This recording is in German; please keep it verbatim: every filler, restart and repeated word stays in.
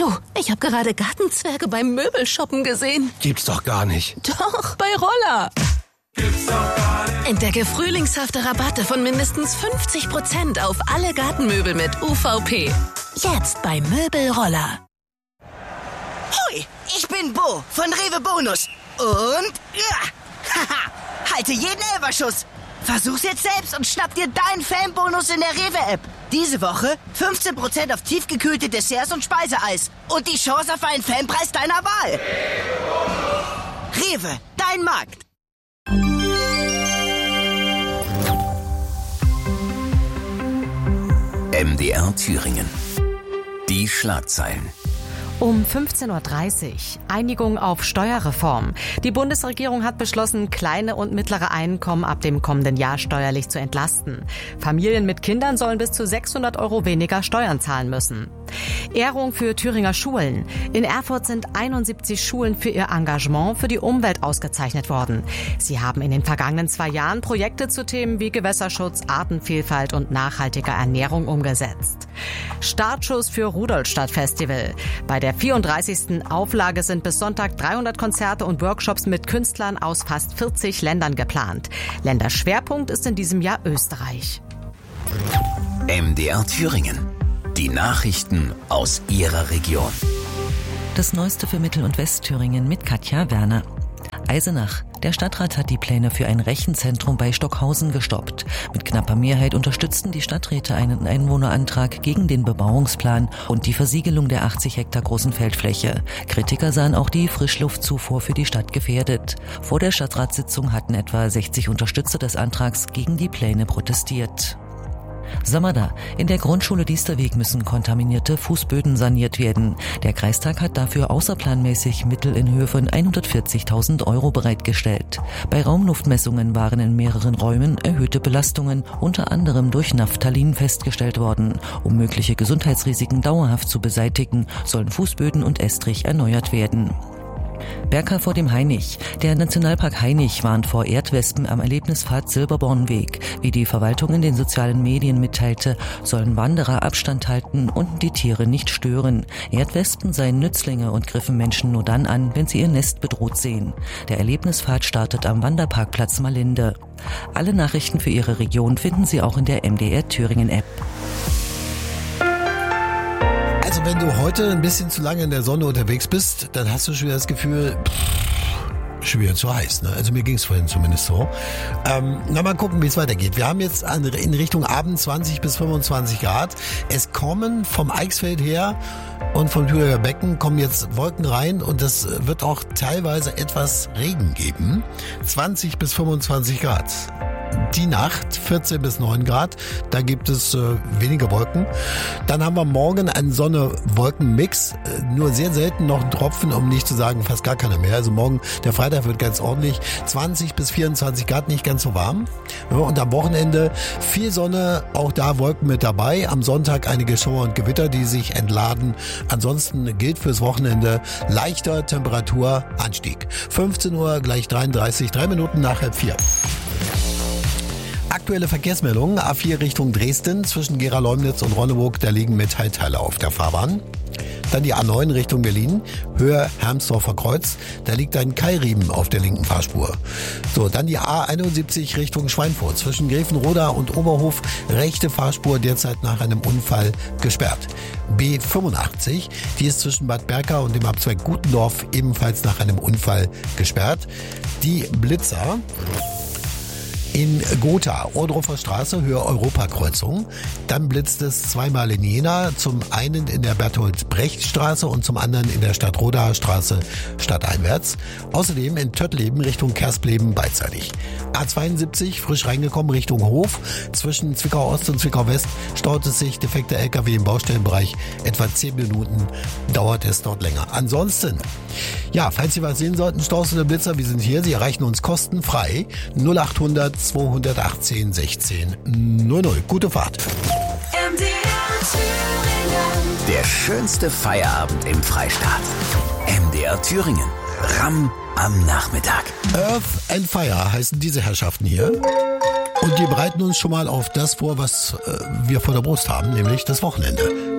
Du, ich habe gerade Gartenzwerge beim Möbelshoppen gesehen. Gibt's doch gar nicht. Doch, bei Roller. Gibt's doch gar nicht. Entdecke frühlingshafte Rabatte von mindestens fünfzig Prozent auf alle Gartenmöbel mit U V P. Jetzt bei Möbelroller. Hui, ich bin Bo von Rewe Bonus. Und, ja, haha, halte jeden Elferschuss. Versuch's jetzt selbst und schnapp dir deinen Fanbonus in der Rewe-App. Diese Woche fünfzehn Prozent auf tiefgekühlte Desserts und Speiseeis. Und die Chance auf einen Fanpreis deiner Wahl. Rewe, dein Markt. M D R Thüringen. Die Schlagzeilen. Um fünfzehn Uhr dreißig. Einigung auf Steuerreform. Die Bundesregierung hat beschlossen, kleine und mittlere Einkommen ab dem kommenden Jahr steuerlich zu entlasten. Familien mit Kindern sollen bis zu sechshundert Euro weniger Steuern zahlen müssen. Ehrung für Thüringer Schulen. In Erfurt sind einundsiebzig Schulen für ihr Engagement für die Umwelt ausgezeichnet worden. Sie haben in den vergangenen zwei Jahren Projekte zu Themen wie Gewässerschutz, Artenvielfalt und nachhaltiger Ernährung umgesetzt. Startschuss für Rudolstadt Festival. Bei der vierunddreißigsten Auflage sind bis Sonntag dreihundert Konzerte und Workshops mit Künstlern aus fast vierzig Ländern geplant. Länderschwerpunkt ist in diesem Jahr Österreich. M D R Thüringen. Die Nachrichten aus Ihrer Region. Das Neueste für Mittel- und Westthüringen mit Katja Werner. Eisenach. Der Stadtrat hat die Pläne für ein Rechenzentrum bei Stockhausen gestoppt. Mit knapper Mehrheit unterstützten die Stadträte einen Einwohnerantrag gegen den Bebauungsplan und die Versiegelung der achtzig Hektar großen Feldfläche. Kritiker sahen auch die Frischluftzufuhr für die Stadt gefährdet. Vor der Stadtratssitzung hatten etwa sechzig Unterstützer des Antrags gegen die Pläne protestiert. Samada. In der Grundschule Diesterweg müssen kontaminierte Fußböden saniert werden. Der Kreistag hat dafür außerplanmäßig Mittel in Höhe von hundertvierzigtausend Euro bereitgestellt. Bei Raumluftmessungen waren in mehreren Räumen erhöhte Belastungen, unter anderem durch Naphthalin, festgestellt worden. Um mögliche Gesundheitsrisiken dauerhaft zu beseitigen, sollen Fußböden und Estrich erneuert werden. Berka vor dem Hainich. Der Nationalpark Hainich warnt vor Erdwespen am Erlebnispfad Silberbornweg. Wie die Verwaltung in den sozialen Medien mitteilte, sollen Wanderer Abstand halten und die Tiere nicht stören. Erdwespen seien Nützlinge und griffen Menschen nur dann an, wenn sie ihr Nest bedroht sehen. Der Erlebnispfad startet am Wanderparkplatz Malinde. Alle Nachrichten für Ihre Region finden Sie auch in der M D R Thüringen App. Also wenn du heute ein bisschen zu lange in der Sonne unterwegs bist, dann hast du schon wieder das Gefühl, pff, schon wieder zu heiß. Ne? Also mir ging es vorhin zumindest so. Ähm, na mal gucken, wie es weitergeht. Wir haben jetzt an, in Richtung Abend zwanzig bis fünfundzwanzig Grad. Es kommen vom Eichsfeld her und vom Thüringer Becken kommen jetzt Wolken rein und es wird auch teilweise etwas Regen geben. zwanzig bis fünfundzwanzig Grad. Die Nacht vierzehn bis neun Grad, da gibt es äh, weniger Wolken. Dann haben wir morgen einen Sonne-Wolken-Mix, äh, nur sehr selten noch ein Tropfen, um nicht zu sagen fast gar keiner mehr. Also morgen, der Freitag wird ganz ordentlich, zwanzig bis vierundzwanzig Grad, nicht ganz so warm. Ja, und am Wochenende viel Sonne, auch da Wolken mit dabei. Am Sonntag einige Schauer und Gewitter, die sich entladen. Ansonsten gilt fürs Wochenende leichter Temperaturanstieg. fünfzehn Uhr gleich dreiunddreißig, drei Minuten nach halb vier. Aktuelle Verkehrsmeldungen, A vier Richtung Dresden, zwischen Gera-Leumnitz und Ronneburg, da liegen Metallteile auf der Fahrbahn. Dann die A neun Richtung Berlin, Höhe Hermsdorfer Kreuz, da liegt ein Keilriemen auf der linken Fahrspur. So, dann die A einundsiebzig Richtung Schweinfurt, zwischen Grevenroda und Oberhof, rechte Fahrspur derzeit nach einem Unfall gesperrt. B fünfundachtzig, die ist zwischen Bad Berka und dem Abzweig Gutendorf ebenfalls nach einem Unfall gesperrt. Die Blitzer in Gotha, Ohrdruffer Straße, Höhe Europakreuzung. Dann blitzt es zweimal in Jena, zum einen in der Bertolt-Brecht-Straße und zum anderen in der Stadtrodaer Straße stadteinwärts. Außerdem in Töttleben Richtung Kerspleben beidseitig. A zweiundsiebzig, frisch reingekommen Richtung Hof. Zwischen Zwickau Ost und Zwickau West staut es sich, defekter L K W im Baustellenbereich. Etwa zehn Minuten dauert es dort länger. Ansonsten, ja, falls Sie was sehen sollten, Staus oder Blitzer, wir sind hier. Sie erreichen uns kostenfrei. null achthundert zweihundertachtzehn sechzehn null null. Gute Fahrt. M D R Thüringen. Der schönste Feierabend im Freistaat. M D R Thüringen. Ramm am Nachmittag. Earth and Fire heißen diese Herrschaften hier. Und die bereiten uns schon mal auf das vor, was äh, wir vor der Brust haben, nämlich das Wochenende.